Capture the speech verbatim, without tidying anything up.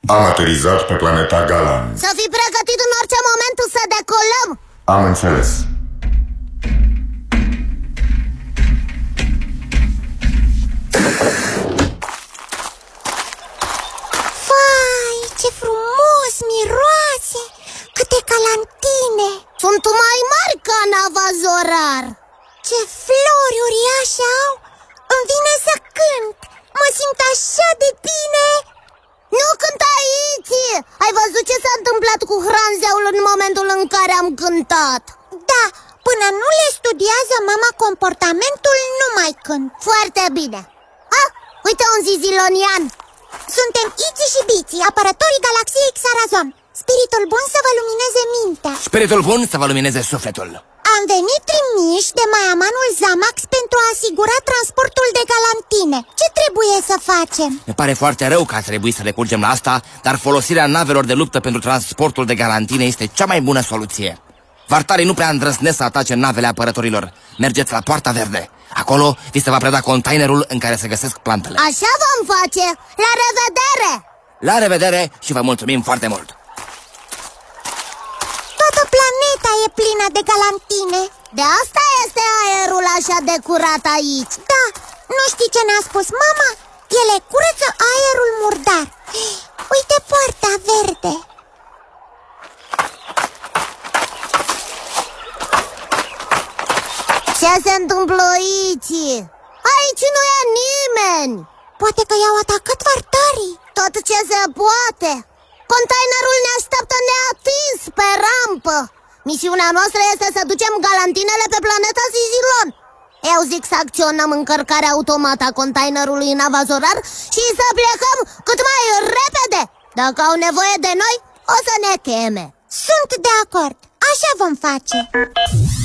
Am aterizat pe planeta Galan. Să fii pregătit în orice moment să decolăm. Am înțeles. Vai, ce frumos miroase! Câte calantine! Sunt mai mari ca navazorar. Ce flori uriașe au! Îmi vine să cânt! Mă simt așa de bine! Nu cânta aici! Ai văzut ce s-a întâmplat cu hranzeul în momentul în care am cântat? Da, până nu le studiază mama comportamentul, nu mai cânt. Foarte bine. Ah, uite un zizilonian. Suntem Iti și Biți, apărătorii galaxiei Xarazon. Spiritul bun să vă lumineze mintea. Spiritul bun să vă lumineze sufletul. Am venit trimiși de Maiamanul Zamax pentru a asigura transportul de galantine. Ce trebuie să facem? Ne pare foarte rău că a trebuit să recurgem la asta, dar folosirea navelor de luptă pentru transportul de galantine este cea mai bună soluție. Vartarii nu prea îndrăznesc să atace navele apărătorilor. Mergeți la Poarta Verde. Acolo vi se va preda containerul în care se găsesc plantele. Așa vom face. La revedere! La revedere și vă mulțumim foarte mult! Toată planeta e plină de galantine. De asta este aerul așa de curat aici. Da, nu știi ce ne-a spus mama? Ele curăță aerul murdar. Uite Poarta Verde. Ce se întâmplă aici? Aici nu e nimeni. Poate că i-au atacat vartarii. Tot ce se poate. Containerul ne așteaptă neatins pe rampă. Misiunea noastră este să ducem galantinele pe planeta Zizilon. Eu zic să acționăm încărcarea automată a containerului în avazorar și să plecăm cât mai repede. Dacă au nevoie de noi, o să ne cheme. Sunt de acord. Așa vom face.